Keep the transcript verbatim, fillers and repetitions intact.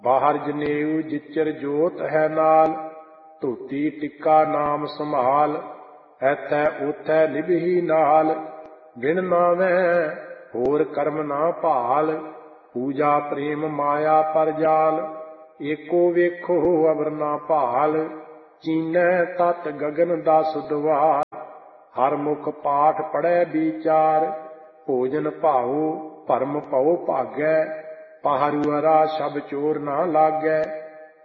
ਬਾਹਰ ਜਨੇਊ ਜਿਚਰ ਜੋਤ ਹੈ ਨਾਲ, ਧੋਤੀ ਟਿੱਕਾ ਨਾਮ ਸੰਭਾਲ। ਐਥੈ ਓਥੈ ਨਿਭੀ ਨਾਲ, ਬਿਨ ਨਾਵੈ ਹੋਰ ਕਰਮ ਨਾ ਭਾਲ। ਪੂਜਾ ਪ੍ਰੇਮ ਮਾਇਆ ਪਰ ਜਾਲ, ਏਕੋ ਵੇਖੋ ਅਵਰ ਨਾ ਭਾਲ। ਚੀਨੈ ਤਤ ਗਗਨ ਦਸ ਦੁਆਰ, ਹਰ ਮੁਖ ਪਾਠ ਪੜ੍ਹੈ ਵਿਚਾਰ। ਭੋਜਨ ਭਾਉ ਭਰਮ ਭਉ ਭਾਗੈ, ਪਹਰੁਅਰਾ ਸ਼ਬ ਚੋਰ ਨਾ ਲਾਗੈ।